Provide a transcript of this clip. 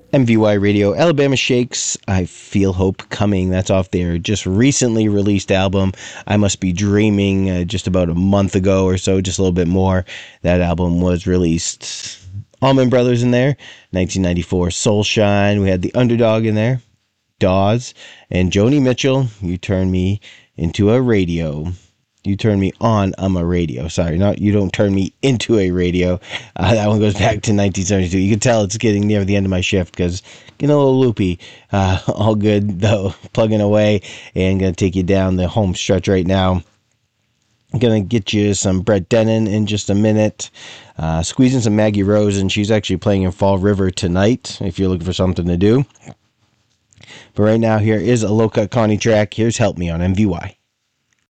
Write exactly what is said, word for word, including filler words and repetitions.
M V Y Radio, Alabama Shakes, I Feel Hope Coming. That's off their just recently released album, I Must Be Dreaming, uh, just about a month ago or so, just a little bit more. That album was released. Allman Brothers in there, nineteen ninety-four, Soul Shine. We had The Underdog in there, Dawes, and Joni Mitchell, You Turn Me Into a Radio. You turn me on, I'm a radio. Sorry, not you don't turn me into a radio. Uh, that one goes back to nineteen seventy-two. You can tell it's getting near the end of my shift because getting a little loopy. Uh, all good, though. Plugging away and going to take you down the home stretch right now. I'm going to get you some Brett Dennen in just a minute. Uh, squeezing some Maggie Rose, and she's actually playing in Fall River tonight if you're looking for something to do. But right now, here is a low-cut Connie track. Here's Help Me on M V Y.